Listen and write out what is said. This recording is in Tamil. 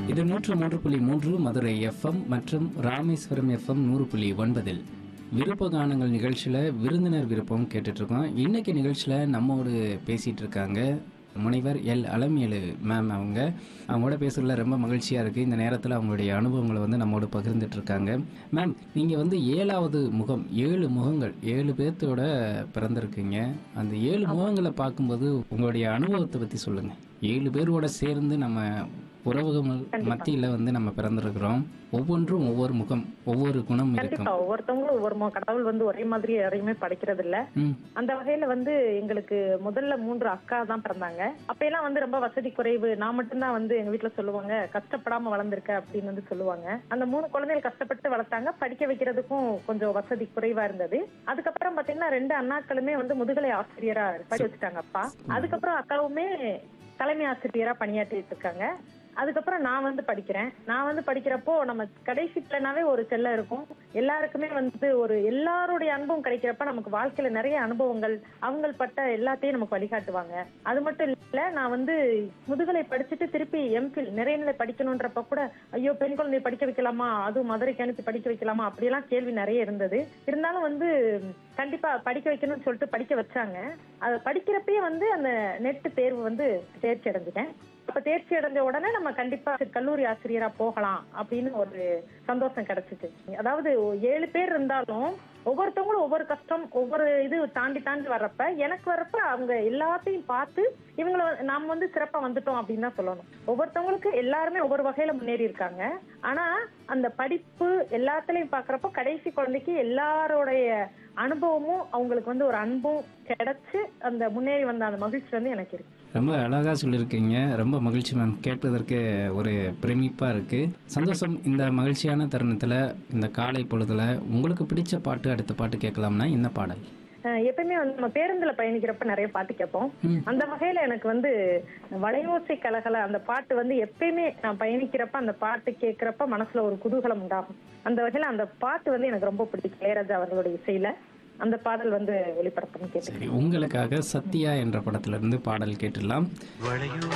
இது 103.3 மதுரை எஃப்எம் மற்றும் ராமேஸ்வரம் எஃப்எம் 100.9 விருப்ப கானங்கள் நிகழ்ச்சியில் விருந்தினர் விருப்பம் கேட்டுட்ருக்கோம். இன்றைக்கி நிகழ்ச்சியில் நம்மோடு பேசிகிட்டு இருக்காங்க முனைவர் எல் அலமேலு மேம். அவங்களோட பேசுறதுல ரொம்ப மகிழ்ச்சியாக இருக்குது. இந்த நேரத்தில் அவங்களுடைய அனுபவங்களை நம்மோடு பகிர்ந்துட்டுருக்காங்க. மேம், நீங்கள் 7வது முகம், 7 முகங்கள், 7 பேர்த்தோட பிறந்திருக்கீங்க. அந்த 7 முகங்களை பார்க்கும்போது உங்களுடைய அனுபவத்தை பற்றி சொல்லுங்கள். 7 பேரோட சேர்ந்து நம்ம உறவுகள் மத்தியில் நம்ம பிறந்திருக்கிறோம். ஒவ்வொன்றும் ஒவ்வொரு முகம், ஒவ்வொரு குணம் இருக்கும். ஒவ்வொருத்தவங்களும் ஒவ்வொரு கடவுள் ஒரே மாதிரி யாரையுமே படைக்கிறது இல்ல. அந்த வகையில எங்களுக்கு முதல்ல 3 அக்கா தான் பிறந்தாங்க. அப்பெல்லாம் ரொம்ப வசதி குறைவு. நான் மட்டும்தான் எங்க வீட்டுல சொல்லுவாங்க, கஷ்டப்படாம வளர்ந்துருக்க அப்படின்னு சொல்லுவாங்க. அந்த 3 குழந்தைகள் கஷ்டப்பட்டு வளர்த்தாங்க. படிக்க வைக்கிறதுக்கும் கொஞ்சம் வசதி குறைவா இருந்தது. அதுக்கப்புறம் பாத்தீங்கன்னா 2 அண்ணாக்களுமே முதுகலை ஆசிரியரா படிக்க வச்சுட்டாங்க அப்பா. அதுக்கப்புறம் அக்காவுமே தலைமை ஆசிரியரா பணியாற்றிட்டு இருக்காங்க. அதுக்கப்புறம் நான் படிக்கிறேன். நான் படிக்கிறப்போ நம்ம கடைசி பிள்ளைனாவே ஒரு செல்லம் இருக்கும். எல்லாருக்குமே ஒரு எல்லாருடைய அனுபவம் கிடைக்கிறப்ப நமக்கு வாழ்க்கையில நிறைய அனுபவங்கள், அவங்க பட்ட எல்லாத்தையும் நமக்கு வழிகாட்டுவாங்க. அது மட்டும் இல்ல, நான் முதுகலை படிச்சுட்டு திருப்பி எம்ஃபில் நிறைநிலை படிக்கணும்ன்றப்ப கூட, ஐயோ பெண் குழந்தைய படிக்க வைக்கலாமா, அதுவும் மதுரைக்கு அனுப்பி படிக்க வைக்கலாமா, அப்படியெல்லாம் கேள்வி நிறைய இருந்தது. இருந்தாலும் கண்டிப்பா படிக்க வைக்கணும்னு சொல்லிட்டு படிக்க வச்சாங்க. அது படிக்கிறப்பயே அந்த நெட் தேர்வு தேர்ச்சி அடைஞ்சிட்டேன். அப்ப தேர்ச்சி அடைஞ்ச உடனே நம்ம கண்டிப்பா கல்லூரி ஆசிரியரா போகலாம் அப்படின்னு ஒரு சந்தோஷம் கிடைச்சிச்சு. அதாவது 7 பேர் இருந்தாலும் ஒவ்வொருத்தவங்களும் ஒவ்வொரு கஷ்டம், ஒவ்வொரு இது தாண்டி வர்றப்ப எனக்கு வர்றப்ப அவங்க எல்லாத்தையும் பார்த்து இவங்களை நாம சிறப்பா வந்துட்டோம் அப்படின்னு தான் சொல்லணும். ஒவ்வொருத்தவங்களுக்கு எல்லாருமே ஒவ்வொரு வகையில முன்னேறி இருக்காங்க. ஆனா அந்த படிப்பு எல்லாத்துலயும் பாக்குறப்ப கடைசி குழந்தைக்கு எல்லாரோடைய அனுபவமும் அவங்களுக்கு ஒரு அன்பும் கிடைச்சு அந்த முன்னேறி வந்த அந்த மகிழ்ச்சி எனக்கு இருக்கு. ரொம்ப அழகா சொல்லியிருக்கீங்க. ரொம்ப மகிழ்ச்சி மேம். கேட்பதற்கு ஒரு பிரமிப்பா இருக்கு. சந்தோஷம். இந்த மகிழ்ச்சியான தருணத்துல, இந்த காலை பொழுதுல உங்களுக்கு பிடிச்ச பாட்டு, அடுத்த பாட்டு கேட்கலாம்னா என்ன பாடல்? எப்பயுமே நம்ம பேருந்துல பயணிக்கிறப்ப நிறைய பாட்டு கேட்போம். அந்த வகையில எனக்கு வளையோசை கலகல அந்த பாட்டு எப்பயுமே நான் பயணிக்கிறப்ப அந்த பாட்டு கேட்கிறப்ப மனசுல ஒரு குதூகலம் உண்டாகும். அந்த வகையில அந்த பாட்டு எனக்கு ரொம்ப பிடிக்கும். இளையராஜா அவர்களுடைய இசையில அந்த பாடல் ஒளிபரப்புன்னு கேட்டு, உங்களுக்காக சத்யா என்ற படத்துல இருந்து பாடல் கேட்டுடலாம்.